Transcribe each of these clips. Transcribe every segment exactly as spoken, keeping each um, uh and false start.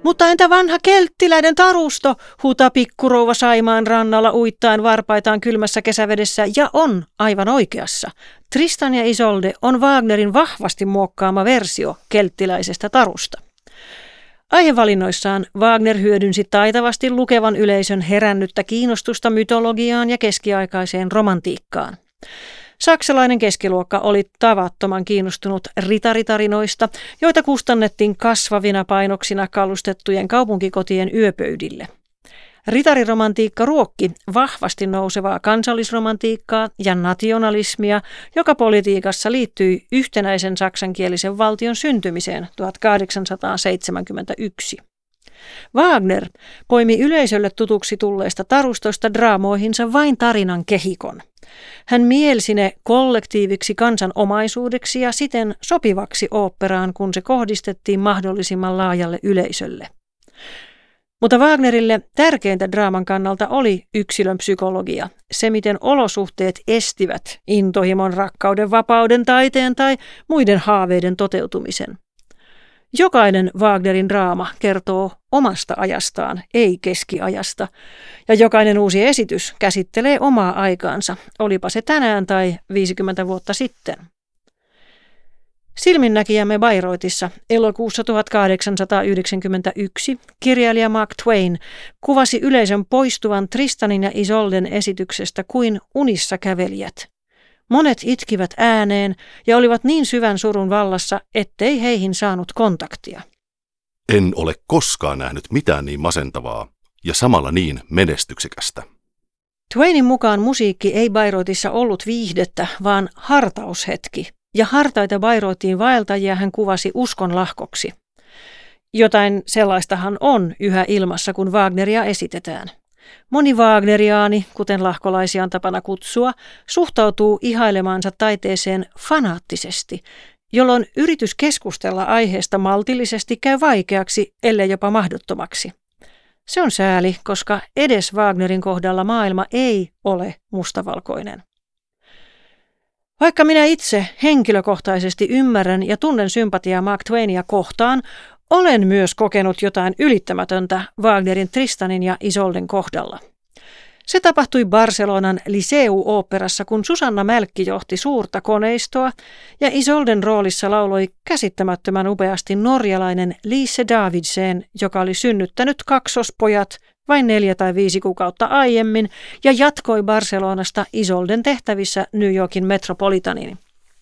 Mutta entä vanha kelttiläinen tarusto, huutaa pikkurouva Saimaan rannalla uittaen varpaitaan kylmässä kesävedessä ja on aivan oikeassa. Tristan ja Isolde on Wagnerin vahvasti muokkaama versio kelttiläisestä tarusta. Aihevalinnoissaan Wagner hyödynsi taitavasti lukevan yleisön herännyttä kiinnostusta mytologiaan ja keskiaikaiseen romantiikkaan. Saksalainen keskiluokka oli tavattoman kiinnostunut ritaritarinoista, joita kustannettiin kasvavina painoksina kalustettujen kaupunkikotien yöpöydille. Ritariromantiikka ruokki vahvasti nousevaa kansallisromantiikkaa ja nationalismia, joka politiikassa liittyi yhtenäisen saksankielisen valtion syntymiseen tuhatkahdeksansataaseitsemänkymmentäyksi. Wagner poimi yleisölle tutuksi tulleista tarustoista draamoihinsa vain tarinan kehikon. Hän mielsi ne kollektiiviksi kansan omaisuudeksi ja siten sopivaksi oopperaan, kun se kohdistettiin mahdollisimman laajalle yleisölle. Mutta Wagnerille tärkeintä draaman kannalta oli yksilön psykologia, se miten olosuhteet estivät intohimon, rakkauden, vapauden, taiteen tai muiden haaveiden toteutumisen. Jokainen Wagnerin draama kertoo omasta ajastaan, ei keskiajasta, ja jokainen uusi esitys käsittelee omaa aikaansa, olipa se tänään tai viisikymmentä vuotta sitten. Silminnäkijämme Bayreuthissa elokuussa tuhatkahdeksansataayhdeksänkymmentäyksi kirjailija Mark Twain kuvasi yleisön poistuvan Tristanin ja Isolden esityksestä kuin unissa kävelijät. Monet itkivät ääneen ja olivat niin syvän surun vallassa, ettei heihin saanut kontaktia. En ole koskaan nähnyt mitään niin masentavaa ja samalla niin menestyksekästä. Twainin mukaan musiikki ei Bayreuthissa ollut viihdettä, vaan hartaushetki. Ja hartaita Bayreutiin vaeltajia hän kuvasi uskonlahkoksi. Jotain sellaistahan on yhä ilmassa, kun Wagneria esitetään. Moni wagneriaani, kuten lahkolaisia on tapana kutsua, suhtautuu ihailemaansa taiteeseen fanaattisesti, jolloin yritys keskustella aiheesta maltillisesti käy vaikeaksi, ellei jopa mahdottomaksi. Se on sääli, koska edes Wagnerin kohdalla maailma ei ole mustavalkoinen. Vaikka minä itse henkilökohtaisesti ymmärrän ja tunnen sympatiaa Mark Twainia kohtaan, olen myös kokenut jotain ylittämätöntä Wagnerin Tristanin ja Isolden kohdalla. Se tapahtui Barcelonan Liceu-oopperassa, kun Susanna Mälkki johti suurta koneistoa ja Isolden roolissa lauloi käsittämättömän upeasti norjalainen Lise Davidsen, joka oli synnyttänyt kaksospojat vain neljä tai viisi kuukautta aiemmin ja jatkoi Barcelonasta Isolden tehtävissä New Yorkin Metropolitanin.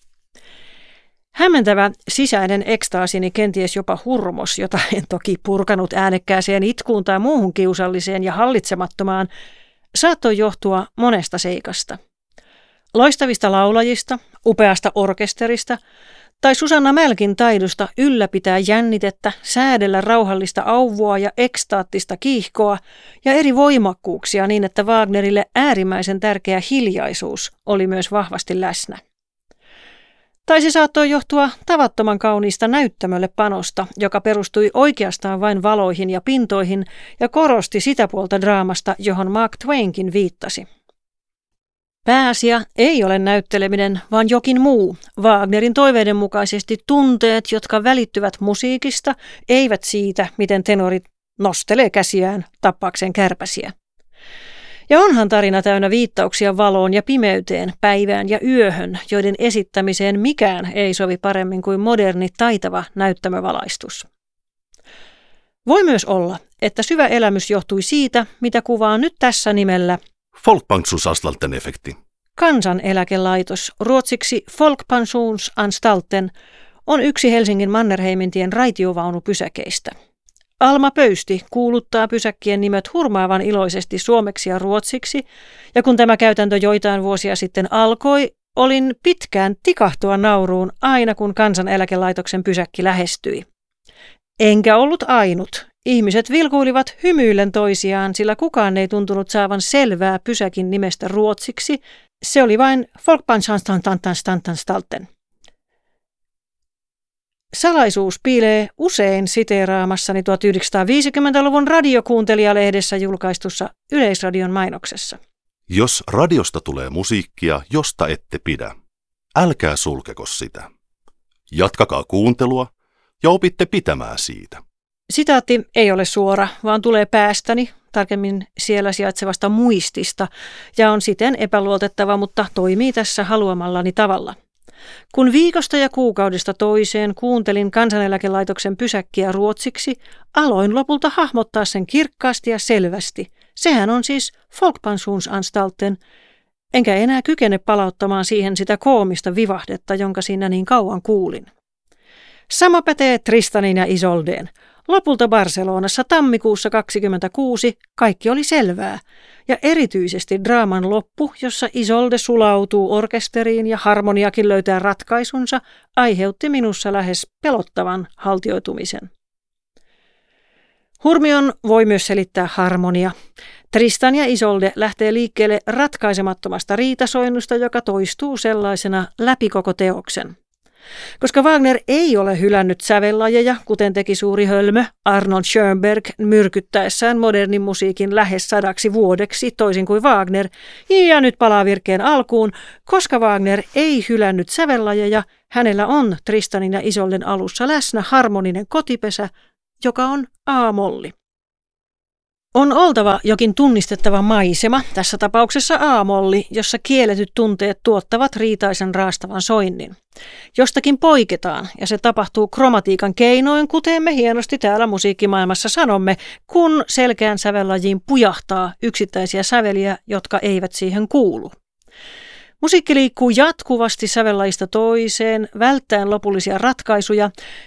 Hämmentävä sisäinen ekstaasini, kenties jopa hurmos, jota en toki purkanut äänekkääseen itkuun tai muuhun kiusalliseen ja hallitsemattomaan, saattoi johtua monesta seikasta. Loistavista laulajista, upeasta orkesterista tai Susanna Mälkin taidosta ylläpitää jännitettä, säädellä rauhallista auvua ja ekstaattista kiihkoa ja eri voimakkuuksia niin, että Wagnerille äärimmäisen tärkeä hiljaisuus oli myös vahvasti läsnä. Tai se saattoi johtua tavattoman kauniista näyttämölle panosta, joka perustui oikeastaan vain valoihin ja pintoihin ja korosti sitä puolta draamasta, johon Mark Twainkin viittasi. Pääasia ei ole näytteleminen, vaan jokin muu. Wagnerin toiveiden mukaisesti tunteet, jotka välittyvät musiikista, eivät siitä, miten tenorit nostelee käsiään tappaakseen kärpäsiä. Ja onhan tarina täynnä viittauksia valoon ja pimeyteen, päivään ja yöhön, joiden esittämiseen mikään ei sovi paremmin kuin moderni taitava näyttämövalaistus. Voi myös olla, että syvä elämys johtui siitä, mitä kuvaa nyt tässä nimellä Folkpensionsanstalten-efekti. Kansaneläkelaitos, ruotsiksi Folkpensionsanstalten, on yksi Helsingin Mannerheimintien raitiovaunupysäkeistä. Alma Pöysti kuuluttaa pysäkkien nimet hurmaavan iloisesti suomeksi ja ruotsiksi, ja kun tämä käytäntö joitain vuosia sitten alkoi, olin pitkään tikahtua nauruun aina kun Kansaneläkelaitoksen pysäkki lähestyi. Enkä ollut ainut. Ihmiset vilkuilivat hymyillen toisiaan, sillä kukaan ei tuntunut saavan selvää pysäkin nimestä ruotsiksi. Se oli vain Folkpensionsanstalten. Salaisuus piilee usein siteeraamassani tuhatyhdeksänsataaviisikymmentäluvun radiokuuntelijalehdessä julkaistussa Yleisradion mainoksessa. Jos radiosta tulee musiikkia, josta ette pidä, älkää sulkeko sitä. Jatkakaa kuuntelua ja opitte pitämään siitä. Sitaatti ei ole suora, vaan tulee päästäni, tarkemmin siellä sijaitsevasta muistista, ja on siten epäluotettava, mutta toimii tässä haluamallani tavalla. Kun viikosta ja kuukaudesta toiseen kuuntelin Kansaneläkelaitoksen pysäkkiä ruotsiksi, aloin lopulta hahmottaa sen kirkkaasti ja selvästi. Sehän on siis Folkpensionsanstalten, enkä enää kykene palauttamaan siihen sitä koomista vivahdetta, jonka siinä niin kauan kuulin. Sama pätee Tristanin ja Isoldeen. Lopulta Barcelonassa tammikuussa kaksikymmentäkuusi kaikki oli selvää, ja erityisesti draaman loppu, jossa Isolde sulautuu orkesteriin ja harmoniakin löytää ratkaisunsa, aiheutti minussa lähes pelottavan haltioitumisen. Hurmion voi myös selittää harmonia. Tristan ja Isolde lähtee liikkeelle ratkaisemattomasta riitasoinnusta, joka toistuu sellaisena läpi koko teoksen. Koska Wagner ei ole hylännyt sävellajeja, kuten teki suuri hölmö Arnold Schönberg myrkyttäessään modernin musiikin lähes sadaksi vuodeksi, toisin kuin Wagner, ja nyt palaa virkkeen alkuun, koska Wagner ei hylännyt sävellajeja, hänellä on Tristanin ja Isolden alussa läsnä harmoninen kotipesä, joka on A-molli. On oltava jokin tunnistettava maisema, tässä tapauksessa A-molli, jossa kielletyt tunteet tuottavat riitaisen raastavan soinnin. Jostakin poiketaan, ja se tapahtuu kromatiikan keinoin, kuten me hienosti täällä musiikkimaailmassa sanomme, kun selkeän sävellajiin pujahtaa yksittäisiä säveliä, jotka eivät siihen kuulu. Musiikki liikkuu jatkuvasti sävellajista toiseen, välttäen lopullisia ratkaisuja,